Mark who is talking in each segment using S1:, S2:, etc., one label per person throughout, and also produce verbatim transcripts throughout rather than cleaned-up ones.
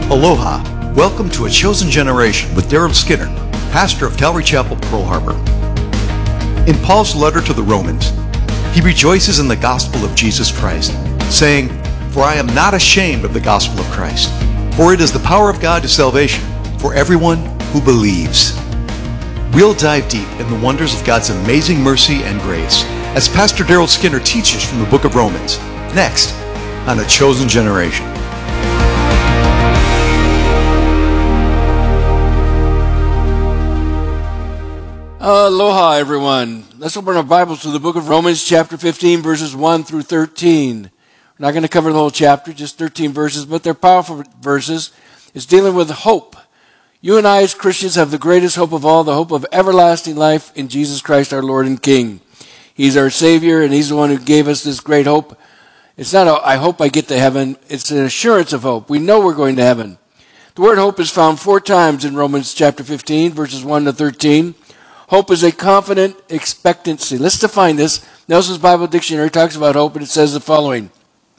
S1: Aloha. Welcome to A Chosen Generation with Daryl Skinner, pastor of Calvary Chapel, Pearl Harbor. In Paul's letter to the Romans, he rejoices in the gospel of Jesus Christ, saying, "For I am not ashamed of the gospel of Christ, for it is the power of God to salvation for everyone who believes." We'll dive deep in the wonders of God's amazing mercy and grace as Pastor Daryl Skinner teaches from the book of Romans, next on A Chosen Generation.
S2: Aloha, everyone. Let's open our Bibles to the book of Romans, chapter fifteen, verses one through thirteen. We're not going to cover the whole chapter, just thirteen verses, but they're powerful verses. It's dealing with hope. You and I as Christians have the greatest hope of all, the hope of everlasting life in Jesus Christ, our Lord and King. He's our Savior, and He's the one who gave us this great hope. It's not a, I hope I get to heaven. It's an assurance of hope. We know we're going to heaven. The word hope is found four times in Romans chapter fifteen, verses one to thirteen. Hope is a confident expectancy. Let's define this. Nelson's Bible Dictionary talks about hope, and it says the following.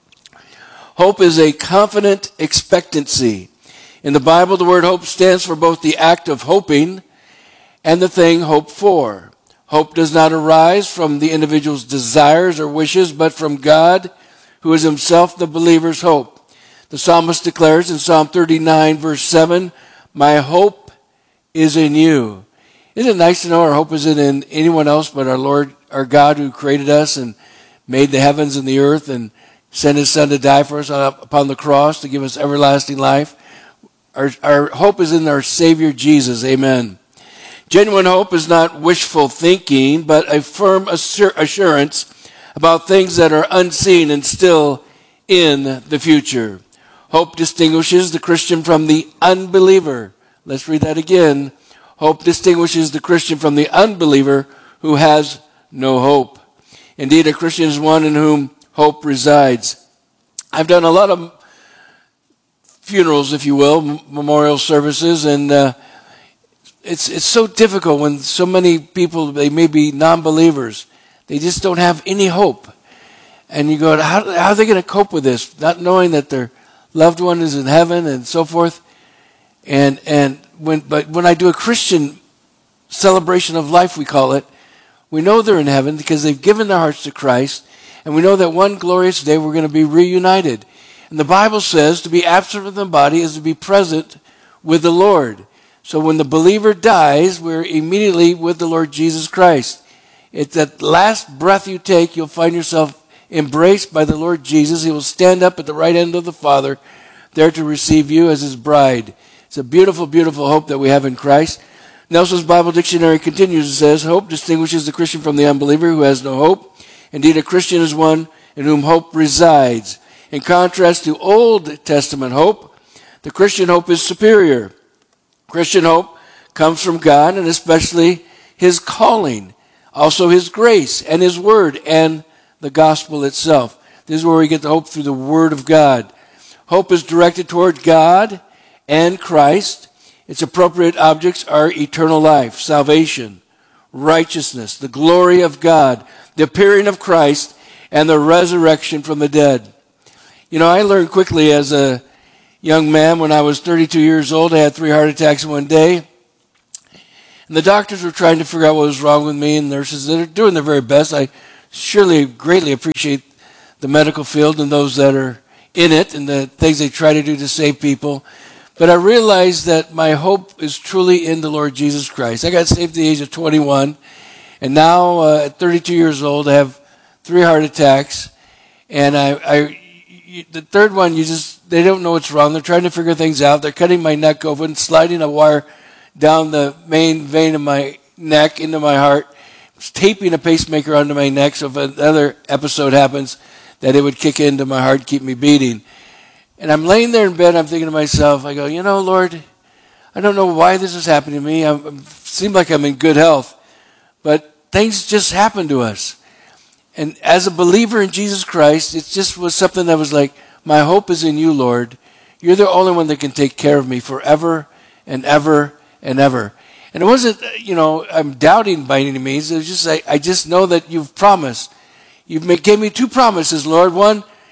S2: Hope is a confident expectancy. In the Bible, the word hope stands for both the act of hoping and the thing hoped for. Hope does not arise from the individual's desires or wishes, but from God, who is himself the believer's hope. The psalmist declares in Psalm thirty-nine, verse seven, "My hope is in you." Isn't it nice to know our hope isn't in anyone else but our Lord, our God, who created us and made the heavens and the earth and sent His Son to die for us upon the cross to give us everlasting life? Our, our hope is in our Savior Jesus. Amen. Genuine hope is not wishful thinking, but a firm assur- assurance about things that are unseen and still in the future. Hope distinguishes the Christian from the unbeliever. Let's read that again. Hope distinguishes the Christian from the unbeliever who has no hope. Indeed, a Christian is one in whom hope resides. I've done a lot of funerals, if you will, memorial services, and uh, it's it's so difficult when so many people, they may be non-believers, they just don't have any hope. And you go, how, how are they going to cope with this, not knowing that their loved one is in heaven and so forth? And and when but when I do a Christian celebration of life, we call it, we know they're in heaven because they've given their hearts to Christ, and we know that one glorious day we're going to be reunited. And the Bible says to be absent from the body is to be present with the Lord. So when the believer dies, we're immediately with the Lord Jesus Christ. It's that last breath you take, you'll find yourself embraced by the Lord Jesus. He will stand up at the right hand of the Father, there to receive you as His bride. It's a beautiful, beautiful hope that we have in Christ. Nelson's Bible Dictionary continues and says, hope distinguishes the Christian from the unbeliever who has no hope. Indeed, a Christian is one in whom hope resides. In contrast to Old Testament hope, the Christian hope is superior. Christian hope comes from God, and especially His calling, also His grace and His word and the gospel itself. This is where we get the hope through the word of God. Hope is directed toward God and Christ. Its appropriate objects are eternal life, salvation, righteousness, the glory of God, the appearing of Christ, and the resurrection from the dead. You know, I learned quickly as a young man when I was thirty-two years old. I had three heart attacks in one day. And the doctors were trying to figure out what was wrong with me, and nurses, they're doing their very best. I surely greatly appreciate the medical field and those that are in it and the things they try to do to save people. But I realized that my hope is truly in the Lord Jesus Christ. I got saved at the age of twenty-one, and now uh, at thirty-two years old, I have three heart attacks. And I, I, the third one, you just, they don't know what's wrong. They're trying to figure things out. They're cutting my neck open, sliding a wire down the main vein of my neck into my heart, taping a pacemaker onto my neck so if another episode happens, that it would kick into my heart, keep me beating. And I'm laying there in bed, I'm thinking to myself, I go, you know, Lord, I don't know why this is happening to me. I seem like I'm in good health, but things just happen to us. And as a believer in Jesus Christ, it just was something that was like, my hope is in you, Lord. You're the only one that can take care of me forever and ever and ever. And it wasn't, you know, I'm doubting by any means. It was just, I, I just know that you've promised. You've made, gave me two promises, Lord. One,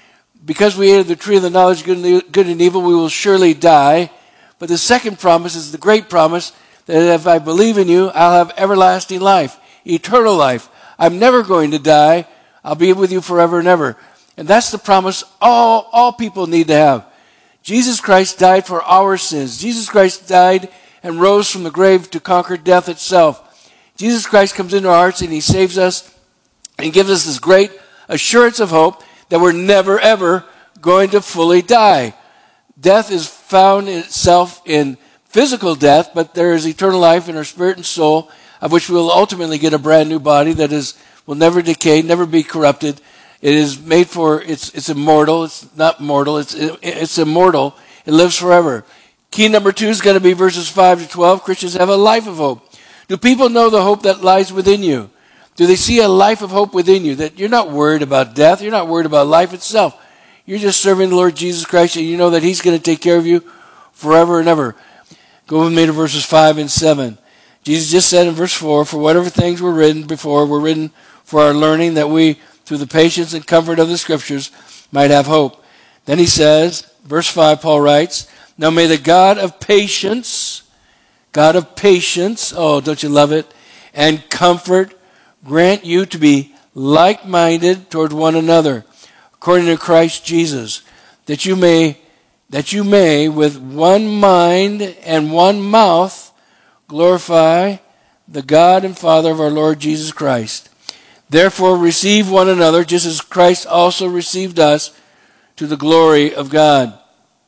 S2: because we ate of the tree of the knowledge of good and, good and evil, we will surely die. But the second promise is the great promise that if I believe in you, I'll have everlasting life, eternal life. I'm never going to die. I'll be with you forever and ever. And that's the promise all, all people need to have. Jesus Christ died for our sins. Jesus Christ died and rose from the grave to conquer death itself. Jesus Christ comes into our hearts and he saves us and gives us this great assurance of hope that we're never, ever going to fully die. Death is found in itself in physical death, but there is eternal life in our spirit and soul, of which we will ultimately get a brand new body that is will never decay, never be corrupted. It is made for, it's it's immortal. It's not mortal. It's it's immortal. It lives forever. Key number two is going to be verses five to twelve. Christians have a life of hope. Do people know the hope that lies within you? Do they see a life of hope within you? That you're not worried about death. You're not worried about life itself. You're just serving the Lord Jesus Christ, and you know that he's going to take care of you forever and ever. Go with me to verses five and seven. Jesus just said in verse four, for whatever things were written before were written for our learning, that we, through the patience and comfort of the Scriptures, might have hope. Then he says, verse five, Paul writes, now may the God of patience, God of patience, oh, don't you love it, and comfort grant you to be like-minded toward one another, according to Christ Jesus, that you may, that you may with one mind and one mouth glorify the God and Father of our Lord Jesus Christ. Therefore receive one another, just as Christ also received us, to the glory of God.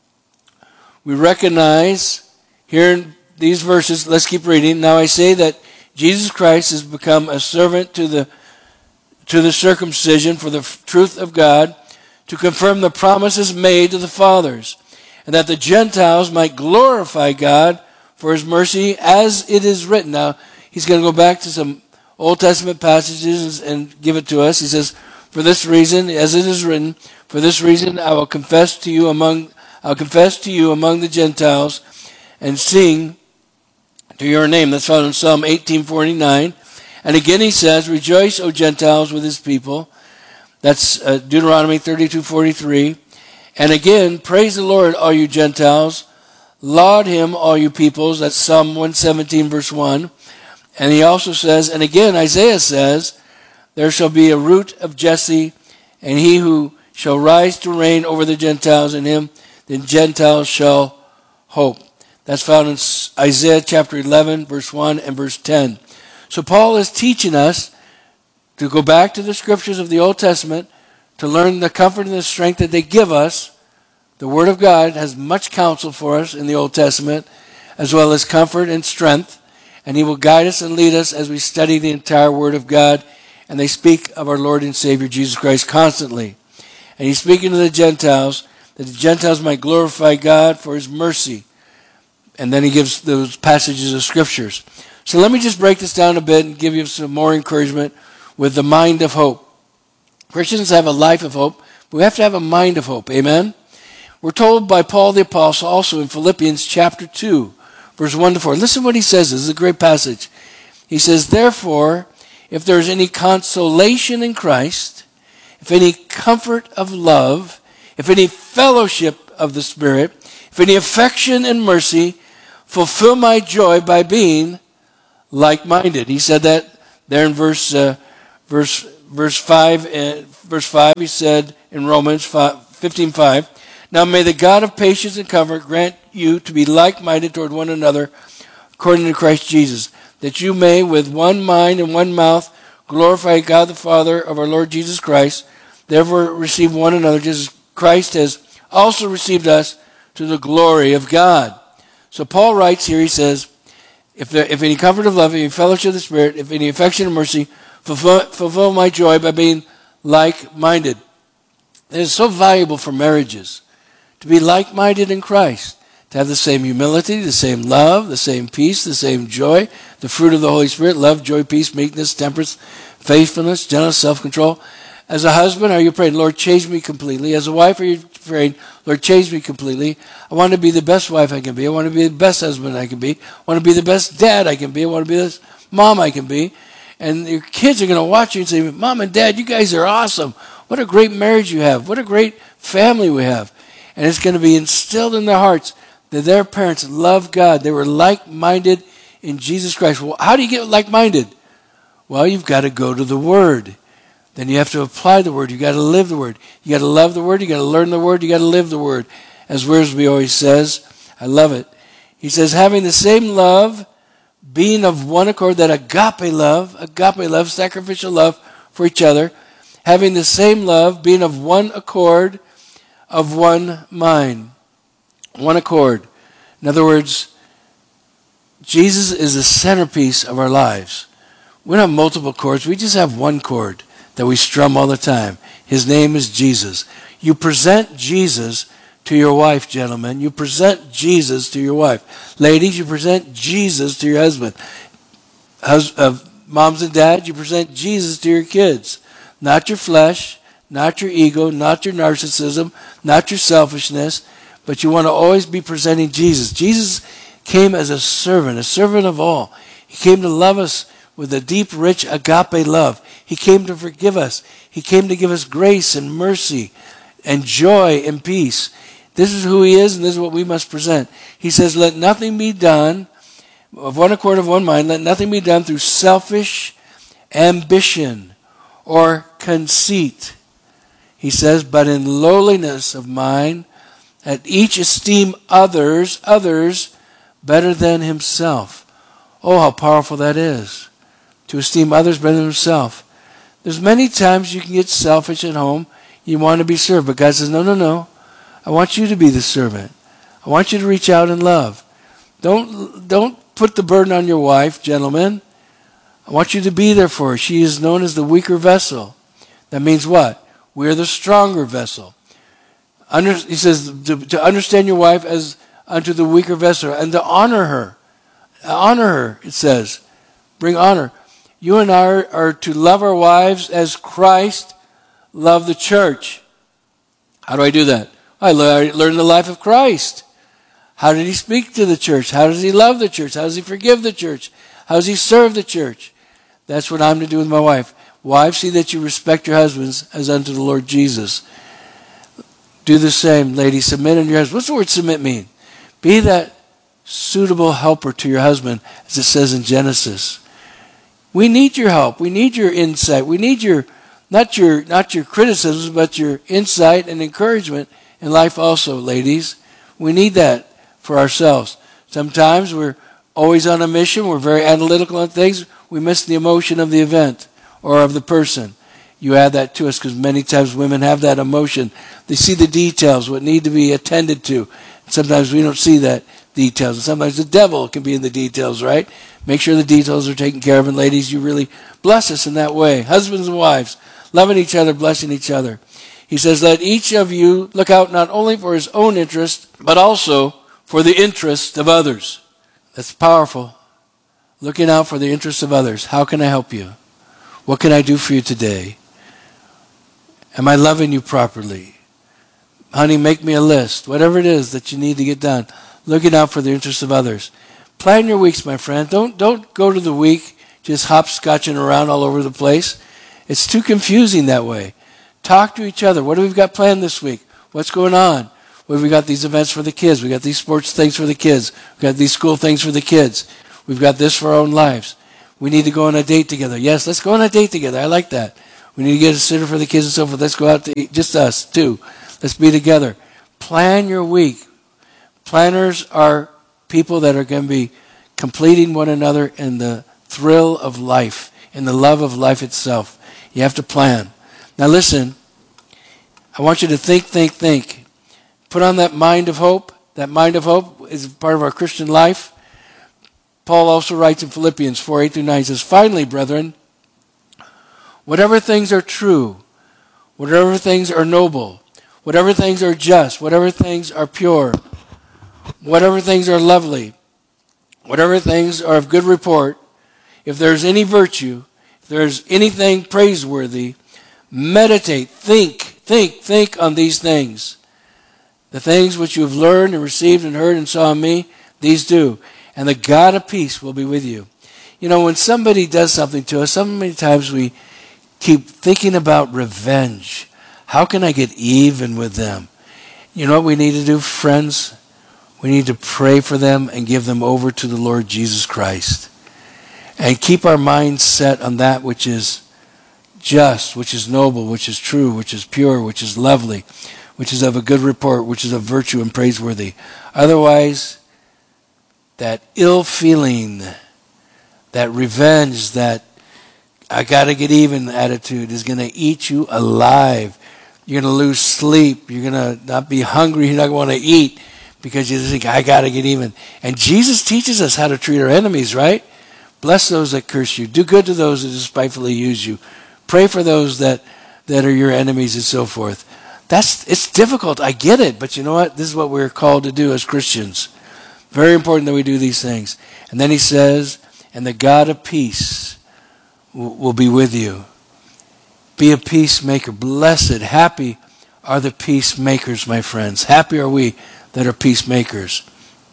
S2: We recognize here in these verses, let's keep reading. Now I say that Jesus Christ has become a servant to the to the circumcision for the truth of God, to confirm the promises made to the fathers, and that the Gentiles might glorify God for his mercy, as it is written. Now, he's going to go back to some Old Testament passages and give it to us. He says, for this reason, as it is written, for this reason I will confess to you among I'll confess to you among the Gentiles and sing to your name. That's found in Psalm eighteen forty-nine. And again he says, rejoice, O Gentiles, with his people. That's uh, Deuteronomy thirty-two forty-three. And again, praise the Lord, all you Gentiles. Laud him, all you peoples. That's Psalm one seventeen, verse one. And he also says, and again Isaiah says, there shall be a root of Jesse, and he who shall rise to reign over the Gentiles, and him the Gentiles shall hope. That's found in Isaiah chapter eleven, verse one and verse ten. So Paul is teaching us to go back to the scriptures of the Old Testament to learn the comfort and the strength that they give us. The Word of God has much counsel for us in the Old Testament, as well as comfort and strength. And he will guide us and lead us as we study the entire Word of God. And they speak of our Lord and Savior Jesus Christ constantly. And he's speaking to the Gentiles, that the Gentiles might glorify God for his mercy. And then he gives those passages of scriptures. So let me just break this down a bit and give you some more encouragement with the mind of hope. Christians have a life of hope, but we have to have a mind of hope. Amen? We're told by Paul the Apostle also in Philippians chapter two, verse one to four. Listen what he says. This is a great passage. He says, therefore, if there is any consolation in Christ, if any comfort of love, if any fellowship of the Spirit, if any affection and mercy, fulfill my joy by being like-minded. He said that there in verse uh, verse verse five. Uh, verse five. He said in Romans fifteen five. Now may the God of patience and comfort grant you to be like-minded toward one another, according to Christ Jesus, that you may with one mind and one mouth glorify God the Father of our Lord Jesus Christ. Therefore receive one another, just as Christ has also received us, to the glory of God. So Paul writes here, he says, if there, if any comfort of love, if any fellowship of the Spirit, if any affection and mercy, fulfill, fulfill my joy by being like-minded. It is so valuable for marriages to be like-minded in Christ, to have the same humility, the same love, the same peace, the same joy, the fruit of the Holy Spirit, love, joy, peace, meekness, temperance, faithfulness, gentleness, self-control. As a husband, are you praying, Lord, change me completely? As a wife, are you praying, Lord, change me completely? I want to be the best wife I can be. I want to be the best husband I can be. I want to be the best dad I can be. I want to be the best mom I can be. And your kids are going to watch you and say, Mom and Dad, you guys are awesome. What a great marriage you have. What a great family we have. And it's going to be instilled in their hearts that their parents loved God. They were like-minded in Jesus Christ. Well, how do you get like-minded? Well, you've got to go to the Word. Then you have to apply the Word. You've got to live the Word. You got to love the Word. You got to learn the Word. You got to live the Word. As Wiersbe always says, I love it. He says, having the same love, being of one accord, that agape love, agape love, sacrificial love for each other, having the same love, being of one accord, of one mind. One accord. In other words, Jesus is the centerpiece of our lives. We don't have multiple chords. We just have one chord that we strum all the time. His name is Jesus. You present Jesus to your wife, gentlemen. You present Jesus to your wife. Ladies, you present Jesus to your husband. Hus- uh, moms and dads, you present Jesus to your kids. Not your flesh, not your ego, not your narcissism, not your selfishness, but you want to always be presenting Jesus. Jesus came as a servant, a servant of all. He came to love us with a deep, rich agape love. He came to forgive us. He came to give us grace and mercy and joy and peace. This is who he is, and this is what we must present. He says, let nothing be done, of one accord, of one mind, let nothing be done through selfish ambition or conceit. He says, but in lowliness of mind, let each esteem others, others, better than himself. Oh, how powerful that is, to esteem others better than himself. There's many times you can get selfish at home. You want to be served, but God says, no, no, no. I want you to be the servant. I want you to reach out in love. Don't, don't put the burden on your wife, gentlemen. I want you to be there for her. She is known as the weaker vessel. That means what? We're the stronger vessel. Under, he says to, to understand your wife as unto the weaker vessel and to honor her. Honor her, it says. Bring honor. You and I are, are to love our wives as Christ loved the church. How do I do that? I learn the life of Christ. How did he speak to the church? How does he love the church? How does he forgive the church? How does he serve the church? That's what I'm to do with my wife. Wives, see that you respect your husbands as unto the Lord Jesus. Do the same, ladies. Submit unto your husband. What's the word submit mean? Be that suitable helper to your husband, as it says in Genesis. We need your help. We need your insight. We need your, not your, not your criticisms, but your insight and encouragement in life also, ladies. We need that for ourselves. Sometimes we're always on a mission. We're very analytical on things. We miss the emotion of the event or of the person. You add that to us because many times women have that emotion. They see the details, what need to be attended to. Sometimes we don't see that details. And sometimes the devil can be in the details, right? Make sure the details are taken care of. And ladies, you really bless us in that way. Husbands and wives, loving each other, blessing each other. He says, let each of you look out not only for his own interest, but also for the interest of others. That's powerful. Looking out for the interests of others. How can I help you? What can I do for you today? Am I loving you properly? Honey, make me a list. Whatever it is that you need to get done. Looking out for the interests of others. Plan your weeks, my friend. Don't, don't go to the week just hopscotching around all over the place. It's too confusing that way. Talk to each other. What do we got planned this week? What's going on? Well, we got these events for the kids. We got these sports things for the kids. We got these school things for the kids. We've got this for our own lives. We need to go on a date together. Yes, let's go on a date together. I like that. We need to get a sitter for the kids and so forth. Let's go out to eat. Just us, too. Let's be together. Plan your week. Planners are people that are going to be completing one another in the thrill of life, in the love of life itself. You have to plan. Now listen, I want you to think, think, think. Put on that mind of hope. That mind of hope is part of our Christian life. Paul also writes in Philippians four, eight through nine, he says, finally, brethren, whatever things are true, whatever things are noble, whatever things are just, whatever things are pure, whatever things are lovely, whatever things are of good report, if there's any virtue, if there's anything praiseworthy, meditate, think, think, think on these things. The things which you have learned and received and heard and saw in me, these do. And the God of peace will be with you. You know, when somebody does something to us, so many times we keep thinking about revenge. How can I get even with them? You know what we need to do, friends? We need to pray for them and give them over to the Lord Jesus Christ. And keep our minds set on that which is just, which is noble, which is true, which is pure, which is lovely, which is of a good report, which is of virtue and praiseworthy. Otherwise, that ill feeling, that revenge, that I got to get even attitude is going to eat you alive. You're going to lose sleep. You're going to not be hungry. You're not going to want to eat because you think, I got to get even. And Jesus teaches us how to treat our enemies, right? Bless those that curse you. Do good to those that despitefully use you. Pray for those that, that are your enemies and so forth. That's it's difficult. I get it. But you know what? This is what we're called to do as Christians. Very important that we do these things. And then he says, and the God of peace will, will be with you. Be a peacemaker. Blessed, happy are the peacemakers, my friends. Happy are we that are peacemakers.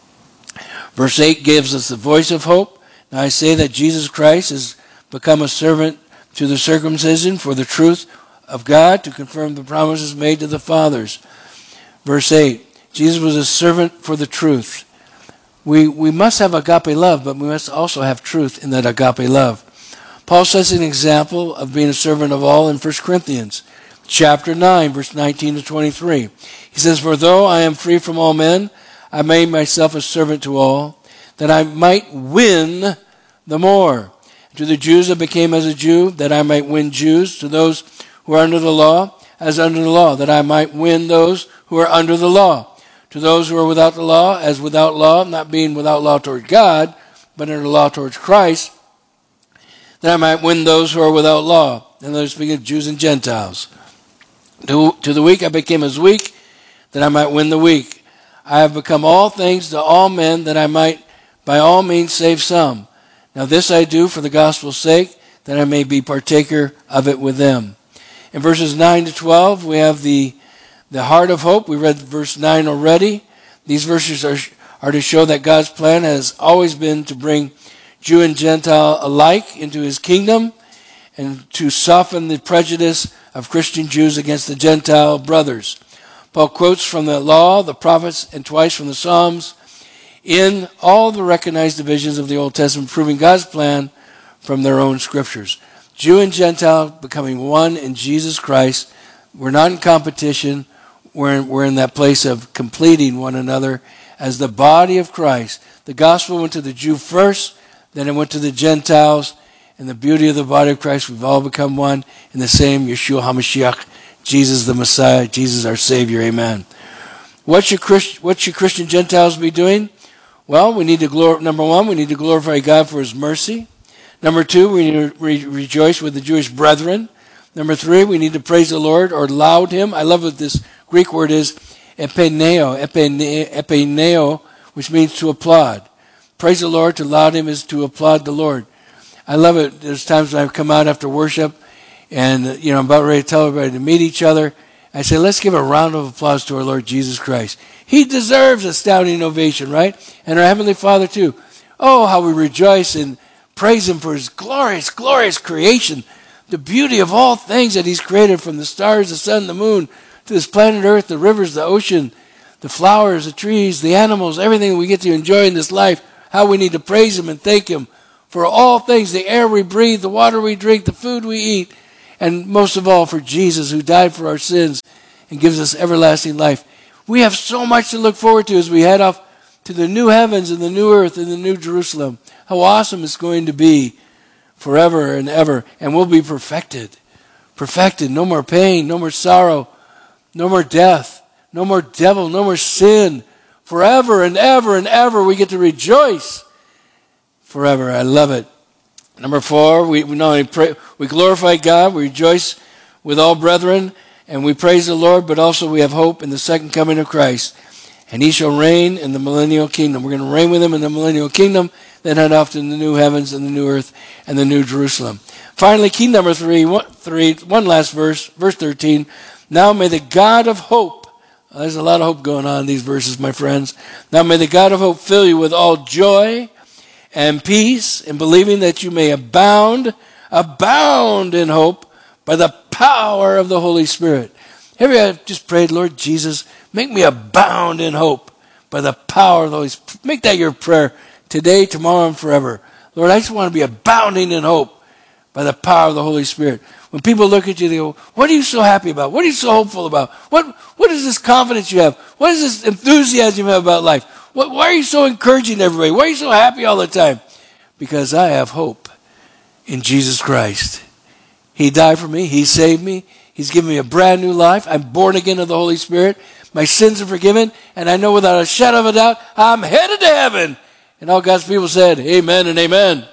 S2: Verse eight gives us the voice of hope. Now I say that Jesus Christ has become a servant to the circumcision for the truth of God to confirm the promises made to the fathers. Verse eight, Jesus was a servant for the truth. We, we must have agape love, but we must also have truth in that agape love. Paul sets an example of being a servant of all in First Corinthians chapter nine, verse nineteen to twenty-three. He says, for though I am free from all men, I made myself a servant to all, that I might win the more. To the Jews I became as a Jew, that I might win Jews. To those who are under the law, as under the law, that I might win those who are under the law. To those who are without the law, as without law, not being without law toward God, but under the law towards Christ, that I might win those who are without law. And those speaking of Jews and Gentiles. To, to the weak I became as weak, that I might win the weak. I have become all things to all men, that I might by all means save some. Now this I do for the gospel's sake, that I may be partaker of it with them. In verses nine to twelve, we have the, the heart of hope. We read verse nine already. These verses are, are to show that God's plan has always been to bring Jew and Gentile alike into his kingdom and to soften the prejudice of Christian Jews against the Gentile brothers. Paul quotes from the law, the prophets, and twice from the Psalms in all the recognized divisions of the Old Testament, proving God's plan from their own scriptures. Jew and Gentile becoming one in Jesus Christ. We're not in competition. We're in, we're in that place of completing one another as the body of Christ. The gospel went to the Jew first, then it went to the Gentiles. And the beauty of the body of Christ, we've all become one in the same Yeshua HaMashiach, Jesus the Messiah, Jesus our Savior, amen. What should, Christ, what should Christian Gentiles be doing? Well, we need to glor- number one, we need to glorify God for his mercy. Number two, we need to re- rejoice with the Jewish brethren. Number three, we need to praise the Lord or laud him. I love what this Greek word is, epeneo, epene, epeneo, which means to applaud. Praise the Lord, to laud him is to applaud the Lord. I love it. There's times when I've come out after worship and, you know, I'm about ready to tell everybody to meet each other. I say, let's give a round of applause to our Lord Jesus Christ. He deserves a standing ovation, right? And our Heavenly Father too. Oh, how we rejoice and praise him for his glorious, glorious creation. The beauty of all things that he's created, from the stars, the sun, the moon, to this planet Earth, the rivers, the ocean, the flowers, the trees, the animals, everything we get to enjoy in this life. How we need to praise him and thank him for all things, the air we breathe, the water we drink, the food we eat, and most of all for Jesus who died for our sins and gives us everlasting life. We have so much to look forward to as we head off to the new heavens and the new earth and the new Jerusalem. How awesome it's going to be forever and ever, and we'll be perfected. Perfected. No more pain, no more sorrow, no more death, no more devil, no more sin. Forever and ever and ever we get to rejoice. Forever. I love it. Number four, we, we not only pray, we glorify God, we rejoice with all brethren, and we praise the Lord, but also we have hope in the second coming of Christ. And he shall reign in the millennial kingdom. We're going to reign with him in the millennial kingdom, then head off to the new heavens and the new earth and the new Jerusalem. Finally, key number three, one, three, one last verse, verse thirteen. Now may the God of hope, there's a lot of hope going on in these verses, my friends. Now may the God of hope fill you with all joy and peace in believing, that you may abound, abound in hope by the power of the Holy Spirit. Have you ever just prayed, Lord Jesus, make me abound in hope by the power of the Holy Spirit? Make that your prayer today, tomorrow, and forever. Lord, I just want to be abounding in hope by the power of the Holy Spirit. When people look at you, they go, what are you so happy about? What are you so hopeful about? What, what is this confidence you have? What is this enthusiasm you have about life? What, why are you so encouraging everybody? Why are you so happy all the time? Because I have hope in Jesus Christ. He died for me. He saved me. He's given me a brand new life. I'm born again of the Holy Spirit. My sins are forgiven. And I know without a shadow of a doubt, I'm headed to heaven. And all God's people said, amen and amen.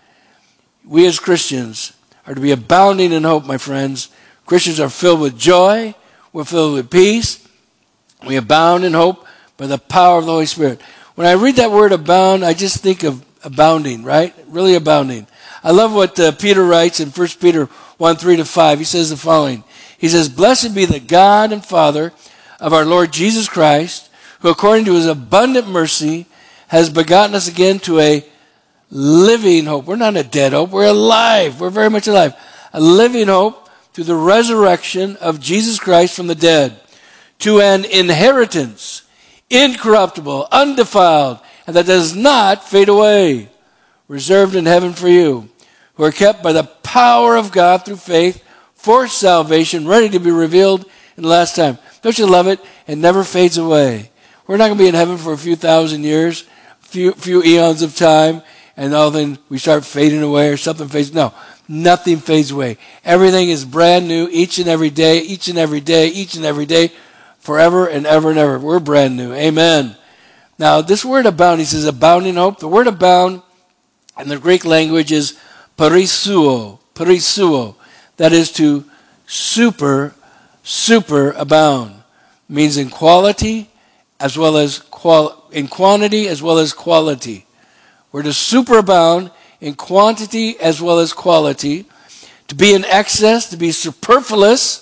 S2: We as Christians are to be abounding in hope, my friends. Christians are filled with joy. We're filled with peace. We abound in hope by the power of the Holy Spirit. When I read that word abound, I just think of abounding, right? Really abounding. I love what uh, Peter writes in First Peter one, three to five. He says the following. He says, blessed be the God and Father of our Lord Jesus Christ, who according to his abundant mercy has begotten us again to a living hope. We're not a dead hope. We're alive. We're very much alive. A living hope through the resurrection of Jesus Christ from the dead, to an inheritance, incorruptible, undefiled, and that does not fade away, reserved in heaven for you, who are kept by the power of God through faith for salvation, ready to be revealed in the last time. Don't you love it? It never fades away. We're not going to be in heaven for a few thousand years, few few eons of time, and all then we start fading away or something fades. No, nothing fades away. Everything is brand new each and every day, each and every day, each and every day, forever and ever and ever. We're brand new. Amen. Now, this word abound, he says abounding hope. The word abound in the Greek language is parisuo, parisuo. That is to super, super abound. Means in quality as well as qual in quantity as well as quality. We're to superabound in quantity as well as quality. To be in excess, to be superfluous,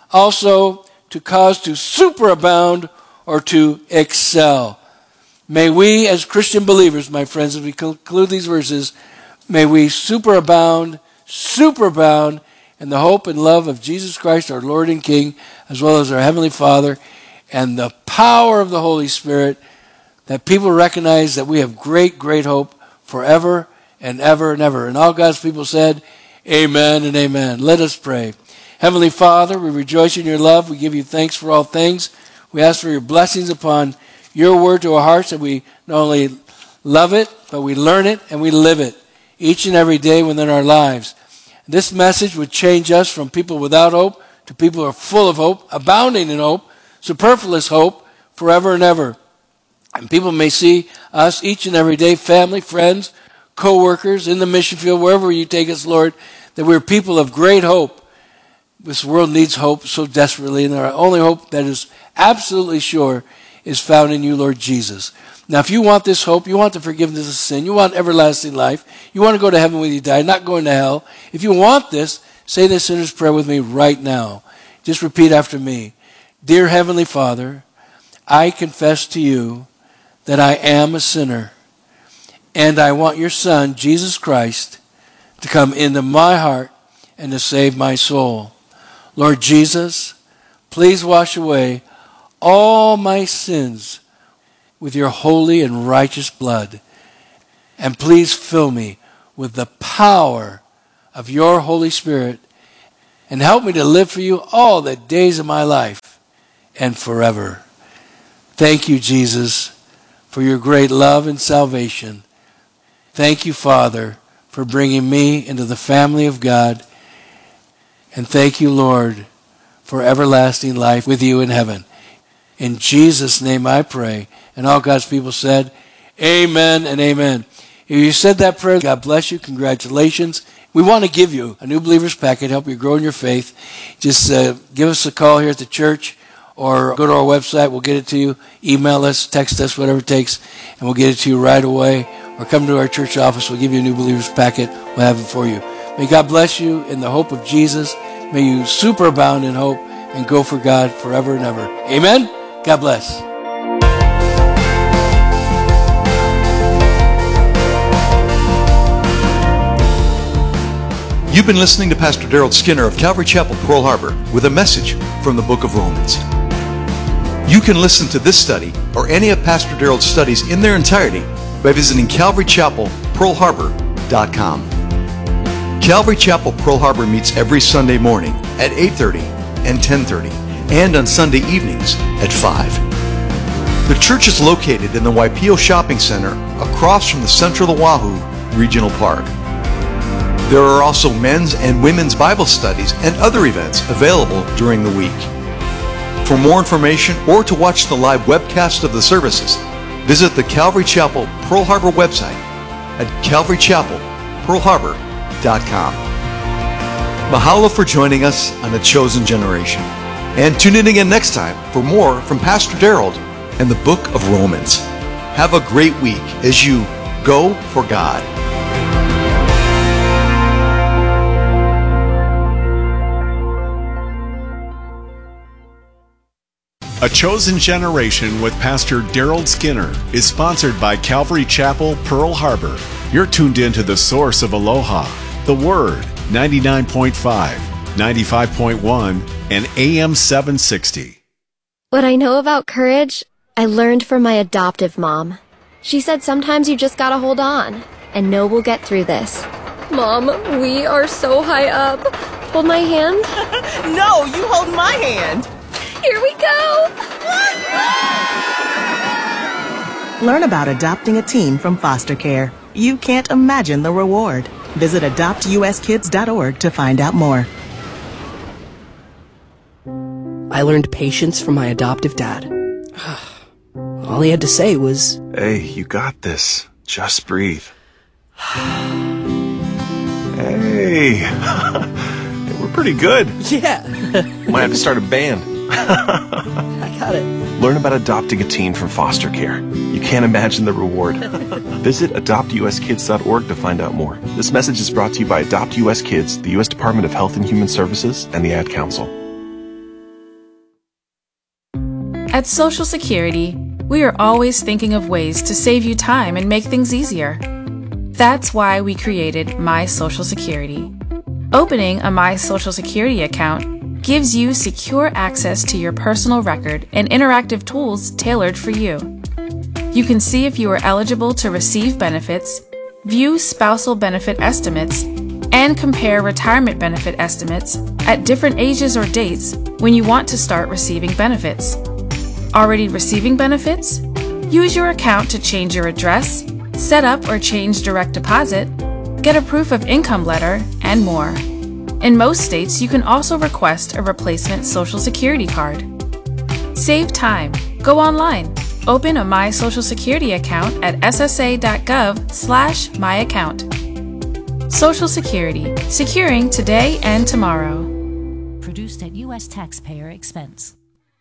S2: also to cause to superabound or to excel. May we as Christian believers, my friends, as we conclude these verses, may we superabound, superabound in the hope and love of Jesus Christ, our Lord and King, as well as our Heavenly Father, and the power of the Holy Spirit, that people recognize that we have great, great hope forever and ever and ever. And all God's people said, amen and amen. Let us pray. Heavenly Father, we rejoice in your love. We give you thanks for all things. We ask for your blessings upon your word to our hearts, that we not only love it, but we learn it and we live it each and every day within our lives. This message would change us from people without hope to people who are full of hope, abounding in hope, superfluous hope, forever and ever. And people may see us each and every day, family, friends, co-workers, in the mission field, wherever you take us, Lord, that we're people of great hope. This world needs hope so desperately, and our only hope that is absolutely sure is found in you, Lord Jesus. Now, if you want this hope, you want the forgiveness of sin, you want everlasting life, you want to go to heaven when you die, not going to hell. If you want this, say this sinner's prayer with me right now. Just repeat after me. Dear Heavenly Father, I confess to you that I am a sinner, and I want your Son, Jesus Christ, to come into my heart and to save my soul. Lord Jesus, please wash away all my sins with your holy and righteous blood. And please fill me with the power of your Holy Spirit and help me to live for you all the days of my life and forever. Thank you, Jesus, for your great love and salvation. Thank you, Father, for bringing me into the family of God. And thank you, Lord, for everlasting life with you in heaven. In Jesus' name I pray. And all God's people said, amen and amen. If you said that prayer, God bless you. Congratulations. We want to give you a New Believers Packet, help you grow in your faith. Just uh, give us a call here at the church or go to our website. We'll get it to you. Email us, text us, whatever it takes, and we'll get it to you right away. Or come to our church office. We'll give you a New Believers Packet. We'll have it for you. May God bless you in the hope of Jesus. May you superabound in hope and go for God forever and ever. Amen? God bless.
S1: You've been listening to Pastor Daryl Skinner of Calvary Chapel, Pearl Harbor, with a message from the book of Romans. You can listen to this study or any of Pastor Daryl's studies in their entirety by visiting calvary chapel pearl harbor dot com. Calvary Chapel, Pearl Harbor meets every Sunday morning at eight thirty and ten thirty, and on Sunday evenings at five. The church is located in the Waipio Shopping Center across from the Central Oahu Regional Park. There are also men's and women's Bible studies and other events available during the week. For more information or to watch the live webcast of the services, visit the Calvary Chapel Pearl Harbor website at calvary chapel pearl harbor dot com. Mahalo for joining us on The Chosen Generation. And tune in again next time for more from Pastor Daryl and the book of Romans. Have a great week as you go for God.
S3: A Chosen Generation with Pastor Daryl Skinner is sponsored by Calvary Chapel, Pearl Harbor. You're tuned in to the source of Aloha, the Word, ninety-nine point five, ninety-five point one, and A M seven sixty.
S4: What I know about courage, I learned from my adoptive mom. She said sometimes you just gotta hold on, and know we'll get through this. Mom, we are so high up. Hold my hand.
S5: No, you hold my hand.
S4: Here we go!
S5: Learn about adopting a teen from foster care. You can't imagine the reward. Visit adopt u s kids dot org to find out more.
S6: I learned patience from my adoptive dad. All he had to say was,
S7: "Hey, you got this. Just breathe." Hey, we're pretty good.
S6: yeah,
S7: Might have to start a band.
S6: I got it.
S7: Learn about adopting a teen from foster care. You can't imagine the reward. Visit adopt u s kids dot org to find out more. This message is brought to you by Adopt U S Kids, the U S Department of Health and Human Services, and the Ad Council.
S8: At Social Security, we are always thinking of ways to save you time and make things easier. That's why we created My Social Security. Opening a My Social Security account gives you secure access to your personal record and interactive tools tailored for you. You can see if you are eligible to receive benefits, view spousal benefit estimates, and compare retirement benefit estimates at different ages or dates when you want to start receiving benefits. Already receiving benefits? Use your account to change your address, set up or change direct deposit, get a proof of income letter, and more. In most states, you can also request a replacement Social Security card. Save time. Go online. Open a My Social Security account at s s a dot gov slash my account. Social Security. Securing today and tomorrow.
S9: Produced at U S taxpayer expense.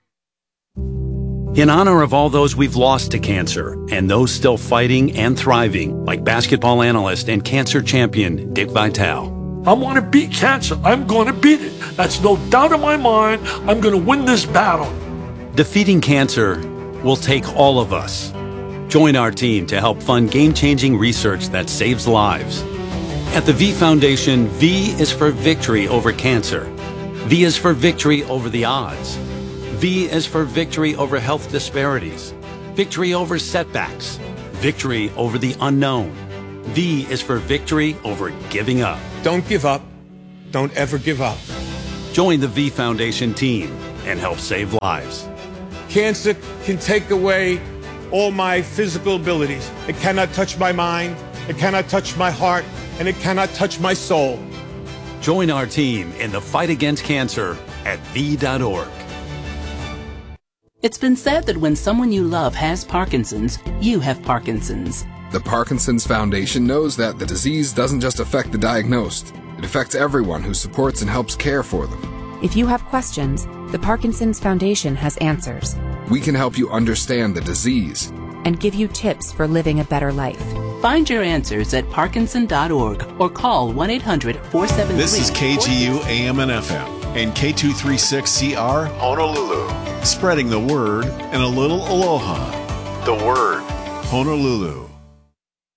S10: In honor of all those we've lost to cancer and those still fighting and thriving, like basketball analyst and cancer champion Dick Vitale.
S11: I want to beat cancer. I'm going to beat it. That's no doubt in my mind. I'm going to win this battle.
S10: Defeating cancer will take all of us. Join our team to help fund game-changing research that saves lives. At the V Foundation, V is for victory over cancer. V is for victory over the odds. V is for victory over health disparities, victory over setbacks, victory over the unknown. V is for victory over giving up.
S12: Don't give up. Don't ever give up.
S10: Join the V Foundation team and help save lives.
S12: Cancer can take away all my physical abilities. It cannot touch my mind, it cannot touch my heart, and it cannot touch my soul.
S10: Join our team in the fight against cancer at v dot org.
S6: It's been said that when someone you love has Parkinson's, you have Parkinson's.
S13: The Parkinson's Foundation knows that the disease doesn't just affect the diagnosed. It affects everyone who supports and helps care for them.
S14: If you have questions, the Parkinson's Foundation has answers.
S13: We can help you understand the disease
S14: and give you tips for living a better life.
S6: Find your answers at parkinson dot org or call one eight hundred four seven three.
S3: This is K G U A M and F M and K two thirty-six C R Honolulu. Spreading the word and a little aloha.
S7: The Word.
S3: Honolulu.